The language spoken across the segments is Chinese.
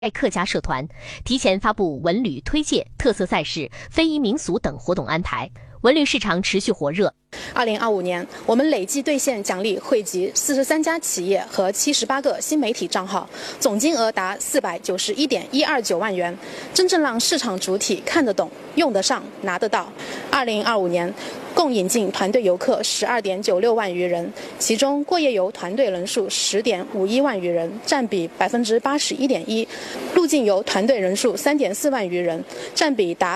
客家社团提前发布文旅推介、特色赛事、非遗民俗等活动安排，文旅市场持续火热。 2025年，我们累计兑现奖励惠及43家企业和78个新媒体账号，总金额达491.129万元，真正让市场主体看得懂、用得上、拿得到。2025年，共引进团队游客12.96万余人，其中过夜游团队人数10.51万余人，占比81.1%；入境游团队人数3.4万余人，占比达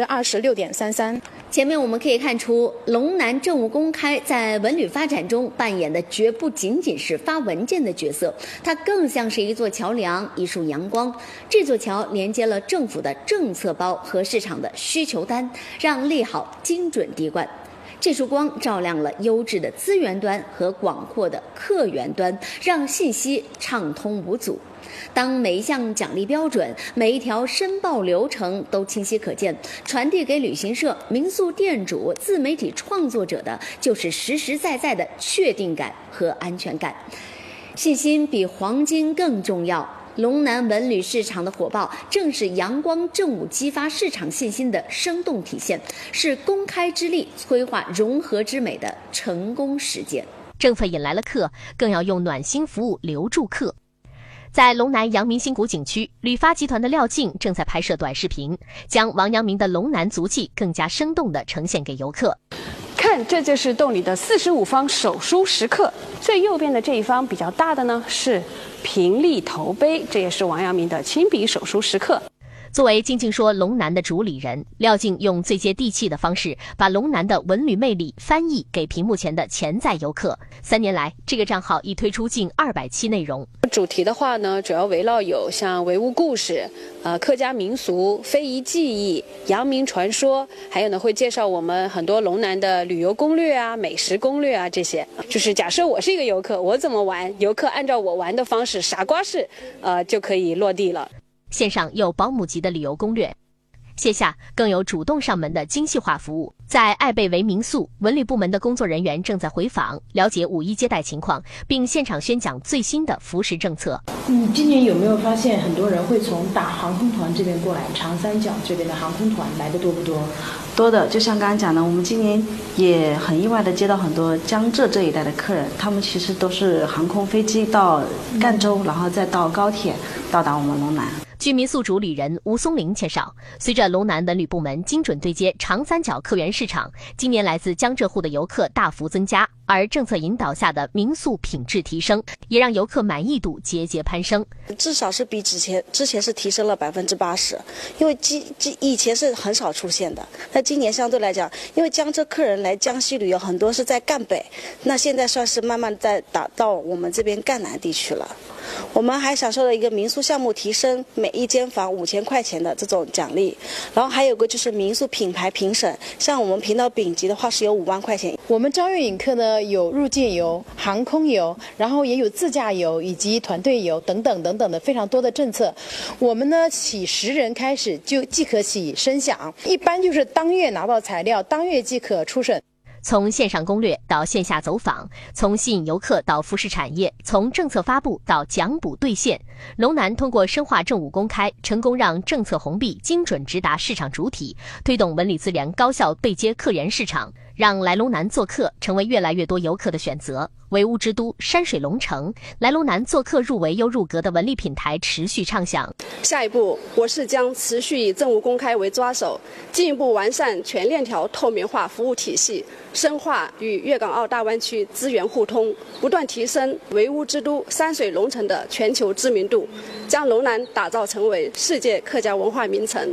26.33%。 前面我们可以看出，龙南政务公开在文旅发展中扮演的绝不仅仅是发文件的角色，它更像是一座桥梁，一束阳光。这座桥连接了政府的政策包和市场的需求单，让利好精准滴灌。这束光照亮了优质的资源端和广阔的客源端，让信息畅通无阻。当每一项奖励标准、每一条申报流程都清晰可见，传递给旅行社、民宿店主、自媒体创作者的就是实实在在的确定感和安全感。信心比黄金更重要。龙南文旅市场的火爆，正是阳光政务激发市场信心的生动体现，是公开之力催化融合之美的成功实践。 政策引来了客，更要用暖心服务留住客。在龙南阳明新谷景区，旅发集团的廖静正在拍摄短视频，将王阳明的龙南足迹更加生动地呈现给游客。 看，这就是洞里的45方手书石刻，最右边的这一方比较大的呢是平利头碑，这也是王阳明的亲笔手书石刻。 作为静静说龙南的主理人，廖静用最接地气的方式，把龙南的文旅魅力翻译给屏幕前的潜在游客。3年来，这个账号已推出近200期内容。 主题的话呢，主要围绕有像唯物故事、客家民俗、非遗技艺、阳明传说，还有呢会介绍我们很多龙南的旅游攻略啊、美食攻略啊这些。就是假设我是一个游客，我怎么玩，游客按照我玩的方式傻瓜式，就可以落地了。 线上有保姆级的旅游攻略，线下更有主动上门的精细化服务。在爱贝维民宿，文旅部门的工作人员正在回访，了解5·1接待情况，并现场宣讲最新的服食政策。 今年有没有发现很多人会从打航空团这边过来，长三角这边的航空团来的多不多？ 多的，就像刚刚讲的，我们今年也很意外的接到很多江浙这一带的客人，他们其实都是航空飞机到赣州，然后再到高铁到达我们龙南。 据民宿主理人吴松林介绍，随着龙南文旅部门精准对接长三角客源市场，今年来自江浙沪的游客大幅增加，而政策引导下的民宿品质提升，也让游客满意度节节攀升。 至少是比之前是提升了80%，因为以前是很少出现的。那今年相对来讲，因为江浙客人来江西旅游很多是在赣北，那现在算是慢慢在打到我们这边赣南地区了。我们还享受了一个民宿项目提升每一间房5000块钱的这种奖励，然后还有个就是民宿品牌评审，像我们评到丙级的话是有5万块钱。 我们招运引客呢有入境游、航空游，然后也有自驾游以及团队游等等等等的非常多的政策。我们呢起10人开始就即可起申享，一般就是当月拿到材料，当月即可出审。 从线上攻略到线下走访，从吸引游客到服饰产业，从政策发布到奖补兑现，龙南通过深化政务公开，成功让政策红利精准直达市场主体，推动文旅资源高效对接客源市场，让来龙南做客成为越来越多游客的选择。唯物之都山水龙城，来龙南做客入围又入格的文旅品牌持续畅响。 下一步，我市将持续以政务公开为抓手，进一步完善全链条透明化服务体系，深化与粤港澳大湾区资源互通，不断提升唯物之都山水龙城的全球知名度，将龙南打造成为世界客家文化名城。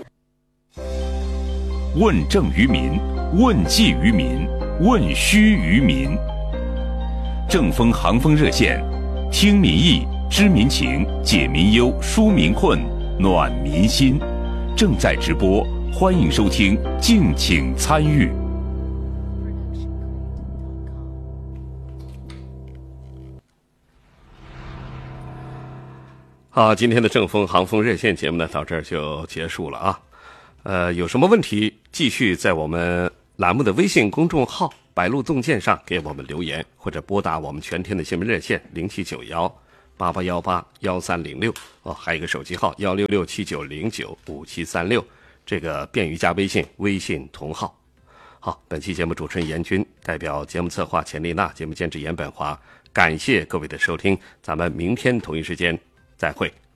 问政于民，问计于民，问需于民。正风航风热线，听民意，知民情，解民忧，纾民困，暖民心。正在直播，欢迎收听，敬请参与。 好，今天的正风航风热线节目呢，到这儿就结束了啊。有什么问题，继续在我们栏目的微信公众号“白鹿洞见”上给我们留言，或者拨打我们全天的新闻热线0791 88181306还有一个手机号16679095736，这个便于加微信，微信同号。好，本期节目主持人严军，代表节目策划钱丽娜，节目监制严本华，感谢各位的收听，咱们明天同一时间再会。